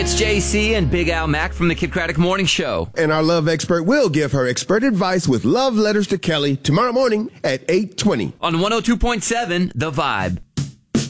It's JC and Big Al Mack from the Kid Craddock Morning Show. And our love expert will give her expert advice with Love Letters to Kelly tomorrow morning at 8:20. On 102.7, The Vibe.